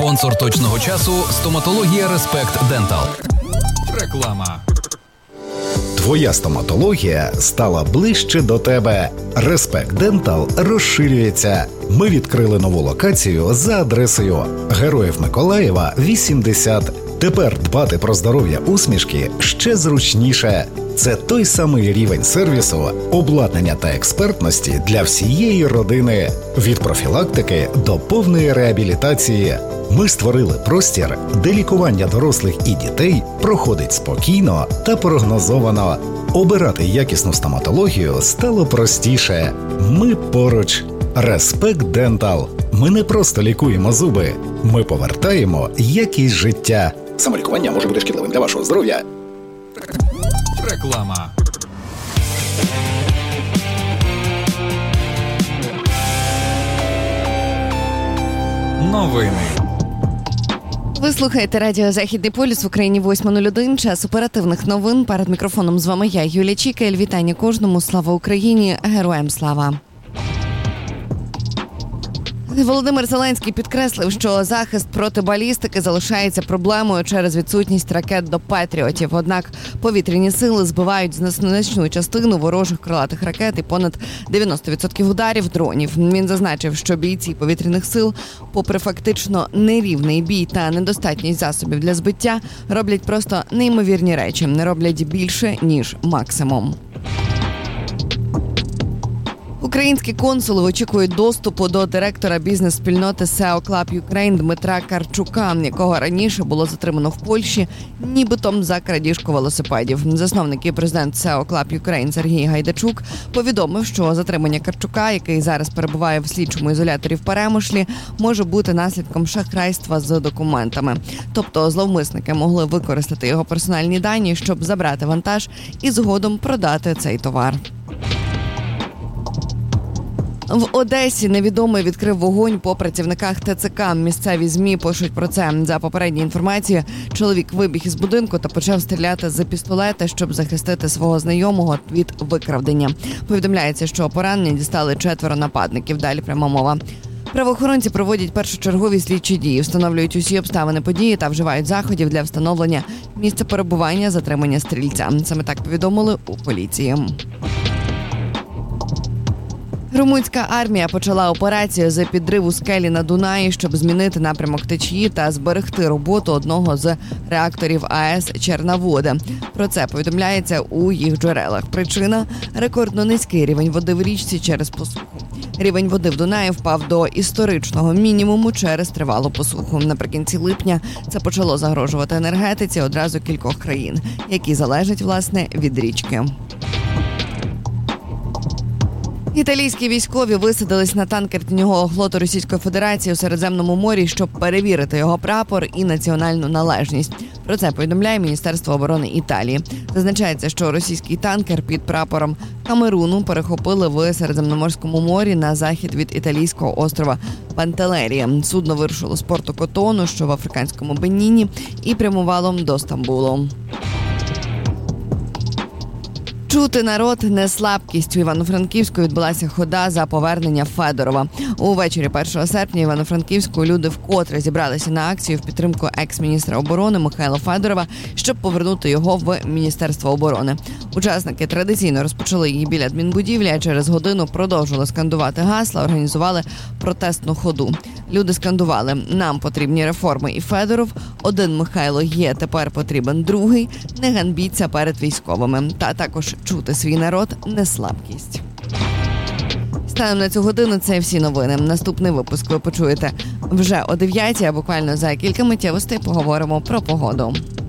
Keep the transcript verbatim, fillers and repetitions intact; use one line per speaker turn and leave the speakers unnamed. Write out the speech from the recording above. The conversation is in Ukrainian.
Спонсор точного часу – стоматологія Респект Дентал. Реклама.
Твоя стоматологія стала ближче до тебе. Респект Дентал розширюється. Ми відкрили нову локацію за адресою Героїв Миколаєва, вісімдесят. Тепер дбати про здоров'я усмішки ще зручніше. Це той самий рівень сервісу, обладнання та експертності для всієї родини. Від профілактики до повної реабілітації. Ми створили простір, де лікування дорослих і дітей проходить спокійно та прогнозовано. Обирати якісну стоматологію стало простіше. Ми поруч. Респект Дентал. Ми не просто лікуємо зуби. Ми повертаємо якість життя. Самолікування може бути шкідливим для вашого здоров'я.
Реклама. Новини.
Ви слухаєте радіо «Західний полюс» в Україні восьма нуль один. Час оперативних новин. Перед мікрофоном з вами я, Юлія Чікель. Вітання кожному. Слава Україні! Героям слава! Володимир Зеленський підкреслив, що захист проти балістики залишається проблемою через відсутність ракет до «Петріотів». Однак повітряні сили збивають значну частину ворожих крилатих ракет і понад дев'яносто відсотків ударів дронів. Він зазначив, що бійці повітряних сил, попри фактично нерівний бій та недостатність засобів для збиття, роблять просто неймовірні речі, не роблять більше, ніж максимум. Українські консули очікують доступу до директора бізнес-спільноти сі і о Club Ukraine Дмитра Карчука, якого раніше було затримано в Польщі, нібито за крадіжку велосипедів. Засновник і президент сі і о Club Ukraine Сергій Гайдачук повідомив, що затримання Карчука, який зараз перебуває в слідчому ізоляторі в Перемишлі, може бути наслідком шахрайства з документами. Тобто зловмисники могли використати його персональні дані, щоб забрати вантаж і згодом продати цей товар. В Одесі невідомий відкрив вогонь по працівниках те це ка. Місцеві ЗМІ пишуть про це. За попередньою інформацією, чоловік вибіг із будинку та почав стріляти з пістолета, щоб захистити свого знайомого від викрадення. Повідомляється, що поранення дістали четверо нападників. Далі пряма мова. Правоохоронці проводять першочергові слідчі дії, встановлюють усі обставини події та вживають заходів для встановлення місця перебування затримання стрільця. Саме так повідомили у поліції. Румунська армія почала операцію з підриву скелі на Дунаї, щоб змінити напрямок течії та зберегти роботу одного з реакторів АЕС «Черноводи». Про це повідомляється у їх джерелах. Причина – рекордно низький рівень води в річці через посуху. Рівень води в Дунаї впав до історичного мінімуму через тривалу посуху. Наприкінці липня це почало загрожувати енергетиці одразу кількох країн, які залежать, власне, від річки. Італійські військові висадились на танкер тіньового флоту Російської Федерації у Середземному морі, щоб перевірити його прапор і національну належність. Про це повідомляє Міністерство оборони Італії. Зазначається, що російський танкер під прапором Камеруну перехопили в Середземноморському морі на захід від італійського острова Пантелерія. Судно вирушило з порту Котону, що в африканському Беніні, і прямувало до Стамбулу. Чути народ – не слабкість. У Івано-Франківську відбулася хода за повернення Федорова. Увечері першого серпня в Івано-Франківську люди вкотре зібралися на акцію в підтримку екс-міністра оборони Михайла Федорова, щоб повернути його в Міністерство оборони. Учасники традиційно розпочали її біля адмінбудівлі, а через годину продовжили скандувати гасла, організували протестну ходу. Люди скандували: «Нам потрібні реформи і Федоров», «Один Михайло є, тепер потрібен другий», «Не ганьбіться перед військовими», та також «Чути свій народ – не слабкість». Станом на цю годину це всі новини. Наступний випуск ви почуєте вже о дев'ятій, а буквально за кілька миттєвостей поговоримо про погоду.